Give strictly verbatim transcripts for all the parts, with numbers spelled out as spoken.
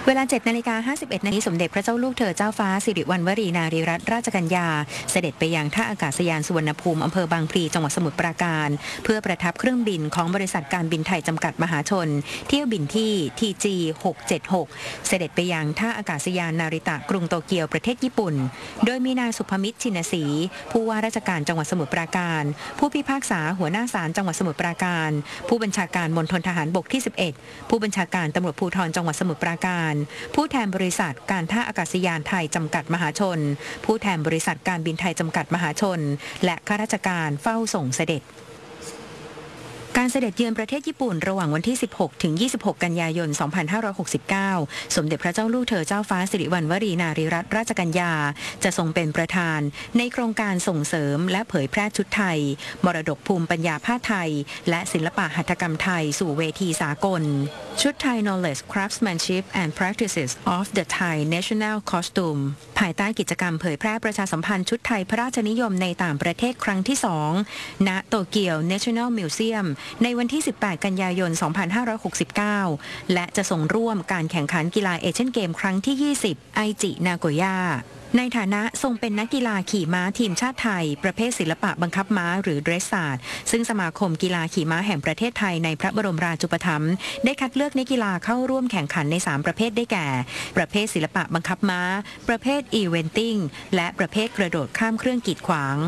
เวลา เจ็ดนาฬิกาห้าสิบเอ็ด นาทีสมเด็จพระเจ้าลูกเธอเจ้าฟ้าสิริวัณวรีนารีรัตนราชกัญญาเสด็จไปยังท่าอากาศยานสุวรรณภูมิอำเภอบางพลีจังหวัดสมุทรปราการเพื่อประทับเครื่องบินของบริษัทการบินไทยจำกัดมหาชนเที่ยวบินที่ ที จี หกเจ็ดหก เสด็จไปยังท่าอากาศยานนาริตะกรุงโตเกียวประเทศญี่ปุ่นโดยมีนายสุภมิตรชินศรีผู้ว่าราชการจังหวัดสมุทรปราการผู้พิพากษาหัวหน้าศาลจังหวัดสมุทรปราการผู้บัญชาการมณฑลทหารบกที่สิบเอ็ดผู้บัญชาการตำรวจภูธรจังหวัดสมุทรปราการผู้แทนบริษัทการท่าอากาศยานไทยจำกัดมหาชนผู้แทนบริษัทการบินไทยจำกัดมหาชนและข้าราชการเฝ้าส่งเสด็จการเสด็จเยือนประเทศญี่ปุ่นระหว่างวันที่ สิบหกถึงยี่สิบหก กันยายน สองพันห้าร้อยหกสิบเก้า สมเด็จพระเจ้าลูกเธอเจ้าฟ้าสิริวัณวรีนารีรัตนราชกัญญาจะทรงเป็นประธานในโครงการส่งเสริมและเผยแพร่ชุดไทยมรดกภูมิปัญญาผ้าไทยและศิลปะหัตถกรรมไทยสู่เวทีสากลชุดไทย Knowledge Craftsmanship and Practices of the Thai National Costume ภายใต้กิจกรรมเผยแพร่ประชาสัมพันธ์ชุดไทยพระราชนิยมในต่างประเทศครั้งที่สองณโตเกียว National Museumในวันที่ สิบแปด กันยายน สองพันห้าร้อยหกสิบเก้า และจะส่งร่วมการแข่งขันกีฬาเอเชียนเกมครั้งที่ ยี่สิบ ไอจิ นาโกย่าในฐานะทรงเป็นนักกีฬาขี่ม้าทีมชาติไทยประเภทศิลปะบังคับม้าหรือเดรสซาร์ดซึ่งสมาคมกีฬาขี่ม้าแห่งประเทศไทยในพระบรมราชูปถัมภ์ได้คัดเลือกนักกีฬาเข้าร่วมแข่งขันในสามประเภทได้แก่ประเภทศิลปะบังคับม้าประเภทอีเวนติ้งและประเภทกระโดดข้ามเครื่องกีดขวาง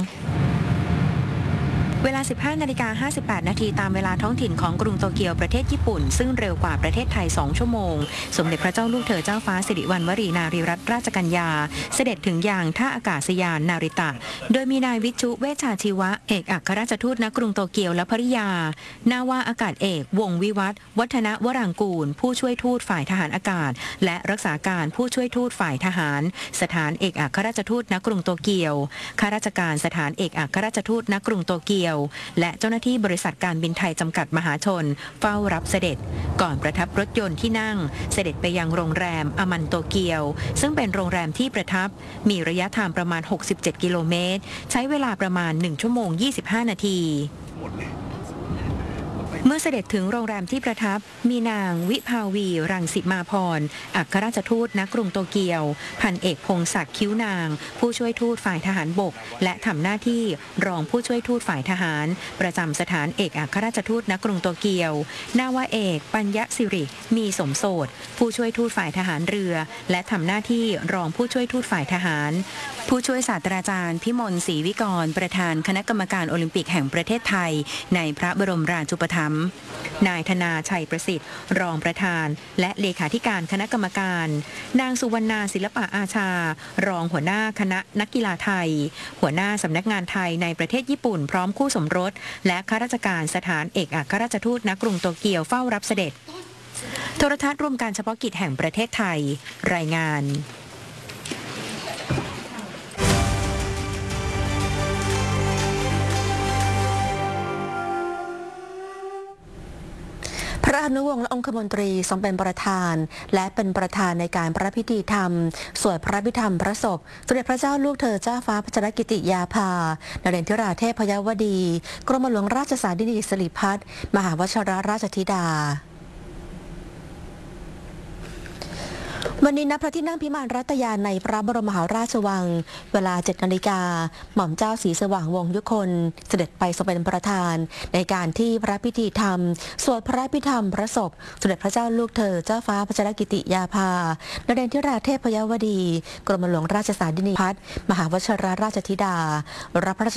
เวลา สิบห้านาฬิกาห้าสิบแปด นาทีตามเวลาท้องถิ่นของกรุงโตเกียวประเทศญี่ปุ่นซึ่งเร็วกว่าประเทศไทยสองชั่วโมงสมเด็จพระเจ้าลูกเธอเจ้าฟ้าสิริวัณวรีนารีรัตนราชกัญญาเสด็จถึงยังท่าอากาศยานนาริตะโดยมีนายวิชุเวชชาชีวะเอกอัครราชทูตณกรุงโตเกียวและภริยานาวาอากาศเอกวงวิวัฒน์วัฒนวรางกูลผู้ช่วยทูตฝ่ายทหารอากาศและรักษาการผู้ช่วยทูตฝ่ายทหารสถานเอกอัครราชทูตณกรุงโตเกียวข้าราชการสถานเอกอัครราชทูตณกรุงโตเกียวและเจ้าหน้าที่บริษัทการบินไทยจำกัดมหาชนเฝ้ารับเสด็จก่อนประทับรถยนต์ที่นั่งเสด็จไปยังโรงแรมอมันโตเกียวซึ่งเป็นโรงแรมที่ประทับมีระยะทางประมาณหกสิบเจ็ดกิโลเมตรใช้เวลาประมาณหนึ่งชั่วโมงยี่สิบห้านาทีเมื่อเสด็จถึงโรงแรมที่ประทับมีนางวิภาวีรังสิมาพรอัครราชทูตณกรุงโตเกียวพันเอกพงศักดิ์คิ้วนางผู้ช่วยทูตฝ่ายทหารบกและทำหน้าที่รองผู้ช่วยทูตฝ่ายทหารประจำสถานเอกอัครราชทูตณกรุงโตเกียวนาวาเอกปัญญสิริมีสมโสดผู้ช่วยทูตฝ่ายทหารเรือและทำหน้าที่รองผู้ช่วยทูตฝ่ายทหารผู้ช่วยศาสตราจารย์พิมลศรีวิกรประธานคณะกรรมการโอลิมปิกแห่งประเทศไทยในพระบรมราชูปถัมภ์นายธนาชัยประสิทธิ์รองประธานและเลขาธิการคณะกรรมการนางสุวรรณาศิลปะอาชารองหัวหน้าคณะนักกีฬาไทยหัวหน้าสำนักงานไทยในประเทศญี่ปุ่นพร้อมคู่สมรสและข้าราชการสถานเอกอัครราชทูตณกรุงโตเกียวเฝ้ารับเสด็จโทรทัศน์รวมการเฉพาะกิจแห่งประเทศไทยรายงานพระอนุวงศ์และองคมนตรีทรงเป็นประธานและเป็นประธานในการพระพิธีธรรมสวดพระพิธรรมพระศพสมเด็จพระเจ้าลูกเธอเจ้าฟ้าพัชรกิติยาภานเรนทิราเทพยวดีกรมหลวงราชสารินีสิริพัฒน์มหาวชิรราชธิดาวันนี้ณพระที่นั่งพิมานรัตยาในพระบรมมหาราชวังเวลา เจ็ดนาฬิกาหม่อมเจ้าศรีสว่างวงศ์ยุคนเสด็จไปทรงเป็นประธานในการที่พระพิธีธรรมสวดพระพิธรรมพระศพสมเด็จพระเจ้าลูกเธอเจ้าฟ้าพัชรกิติยาภานเรนทิราเทพยวดีกรมหลวงราชสารินีพัฒน์มหาวชิรราชธิดารับพระ